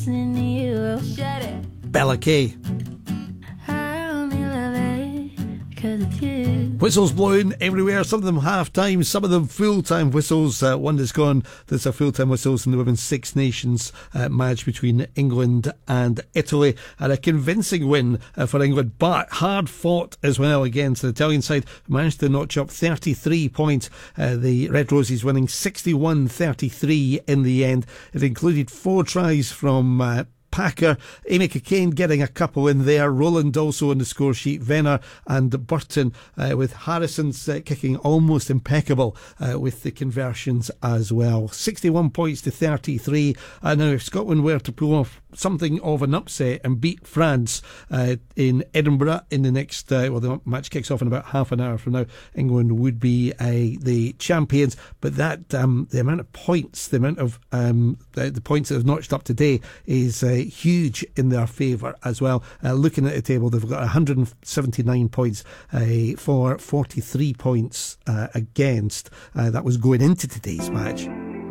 Bella Kay. Whistles blowing everywhere, some of them half-time, some of them full-time whistles. One that's gone, there's a full-time whistles in the Women's Six Nations match between England and Italy, and a convincing win for England, but hard fought as well against the Italian side, who managed to notch up 33 points. The Red Roses winning 61-33 in the end. It included 4 tries from Packer, Amy Cockayne getting a couple in there, Rowland also on the score sheet, Venner and Burton, with Harrison's kicking almost impeccable with the conversions as well. 61 points to 33. Now if Scotland were to pull off something of an upset and beat France in Edinburgh in the next, the match kicks off in about half an hour from now, England would be the champions. But that the amount of points, the amount of the points that have notched up today is huge in their favour as well. Looking at the table, they've got 179 points for 43 points against. That was going into today's match.